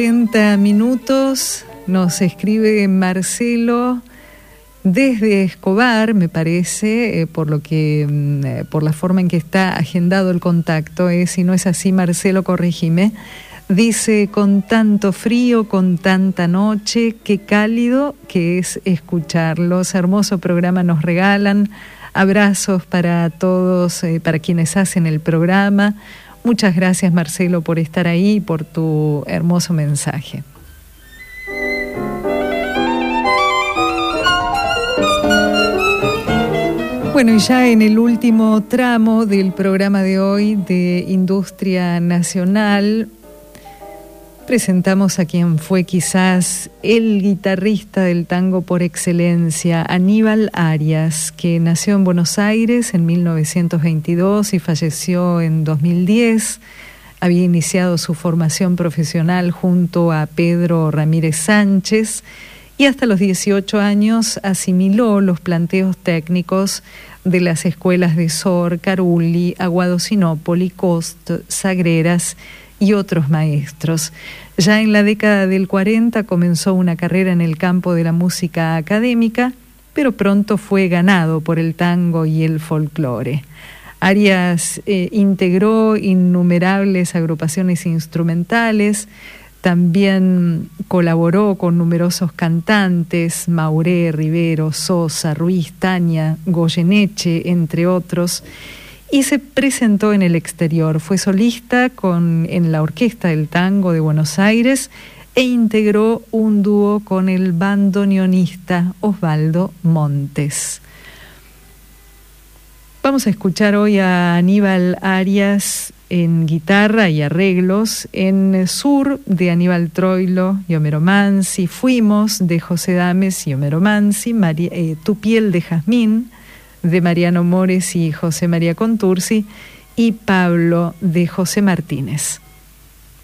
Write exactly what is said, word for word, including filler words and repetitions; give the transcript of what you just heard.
treinta minutos, nos escribe Marcelo desde Escobar, me parece, eh, por lo que, eh, por la forma en que está agendado el contacto, eh, si no es así, Marcelo, corregime. Dice: con tanto frío, con tanta noche, qué cálido que es escucharlos. Hermoso programa nos regalan. Abrazos para todos, eh, para quienes hacen el programa. Muchas gracias, Marcelo, por estar ahí y por tu hermoso mensaje. Bueno, y ya en el último tramo del programa de hoy de Industria Nacional, presentamos a quien fue quizás el guitarrista del tango por excelencia, Aníbal Arias, que nació en Buenos Aires en mil novecientos veintidós y falleció en dos mil diez. Había iniciado su formación profesional junto a Pedro Ramírez Sánchez y hasta los dieciocho años asimiló los planteos técnicos de las escuelas de Sor, Carulli, Aguado Sinopoli, Cost, Sagreras y otros maestros. Ya en la década del cuarenta comenzó una carrera en el campo de la música académica, pero pronto fue ganado por el tango y el folclore. Arias eh, integró innumerables agrupaciones instrumentales, también colaboró con numerosos cantantes, Mauré, Rivero, Sosa, Ruiz, Tania, Goyeneche, entre otros, y se presentó en el exterior. Fue solista con, en la Orquesta del Tango de Buenos Aires e integró un dúo con el bandoneonista Osvaldo Montes. Vamos a escuchar hoy a Aníbal Arias en guitarra y arreglos, en Sur de Aníbal Troilo y Homero Mansi, Fuimos de José Dames y Homero Mansi, María, eh, Tu piel de jazmín de Mariano Mores y José María Contursi, y Pablo de José Martínez.